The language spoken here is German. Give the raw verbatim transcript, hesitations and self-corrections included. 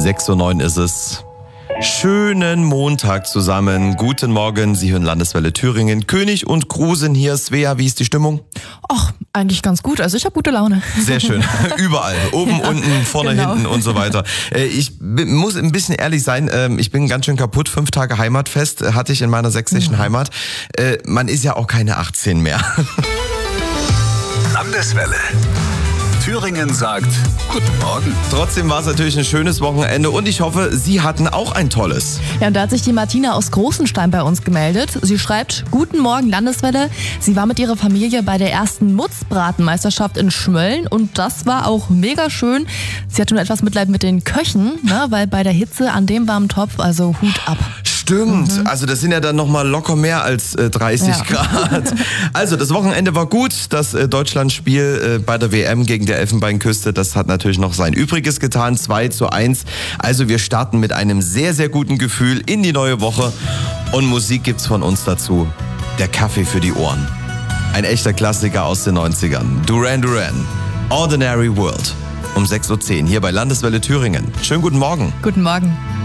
sechs Uhr neun ist es. Schönen Montag zusammen. Guten Morgen, Sie hören Landeswelle Thüringen. König und Krusen hier. Svea, wie ist die Stimmung? Ach, eigentlich ganz gut. Also ich habe gute Laune. Sehr schön. Überall. Oben, ja, unten, vorne, genau. Hinten und so weiter. Ich muss ein bisschen ehrlich sein. Ich bin ganz schön kaputt. Fünf Tage Heimatfest hatte ich in meiner sächsischen mhm. Heimat. Man ist ja auch keine achtzehn mehr. Landeswelle. Thüringen sagt Guten Morgen. Trotzdem war es natürlich ein schönes Wochenende und ich hoffe, Sie hatten auch ein tolles. Ja, und da hat sich die Martina aus Großenstein bei uns gemeldet. Sie schreibt, Guten Morgen Landeswelle. Sie war mit ihrer Familie bei der ersten Mutzbratenmeisterschaft in Schmölln und das war auch mega schön. Sie hat nur etwas Mitleid mit den Köchen, ne, weil bei der Hitze an dem warmen Topf, also Hut ab. Stimmt, mhm. also das sind ja dann nochmal locker mehr als äh, dreißig ja. Grad. Also das Wochenende war gut, das äh, Deutschlandspiel äh, bei der W M gegen die Elfenbeinküste, das hat natürlich noch sein Übriges getan, zwei zu eins. Also wir starten mit einem sehr, sehr guten Gefühl in die neue Woche und Musik gibt's von uns dazu. Der Kaffee für die Ohren. Ein echter Klassiker aus den neunzigern. Duran Duran, Ordinary World. Um sechs Uhr zehn hier bei Landeswelle Thüringen. Schönen guten Morgen. Guten Morgen.